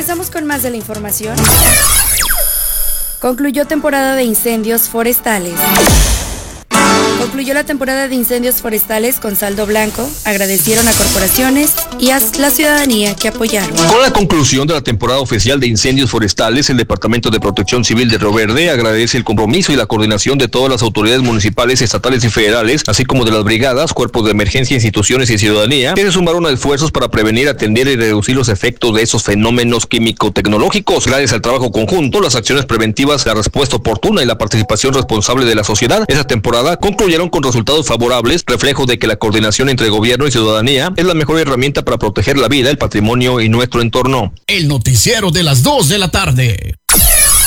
Regresamos con más de la información. Concluyó temporada de incendios forestales. Concluyó la temporada de incendios forestales con saldo blanco. Agradecieron a corporaciones y a la ciudadanía que apoyaron. Con la conclusión de la temporada oficial de incendios forestales, el Departamento de Protección Civil de Río Verde agradece el compromiso y la coordinación de todas las autoridades municipales, estatales y federales, así como de las brigadas, cuerpos de emergencia, instituciones y ciudadanía, que se sumaron a esfuerzos para prevenir, atender y reducir los efectos de esos fenómenos químico-tecnológicos. Gracias al trabajo conjunto, las acciones preventivas, la respuesta oportuna y la participación responsable de la sociedad, esa temporada concluyeron con resultados favorables, reflejo de que la coordinación entre gobierno y ciudadanía es la mejor herramienta para proteger la vida, el patrimonio y nuestro entorno. El noticiero de las 2 de la tarde.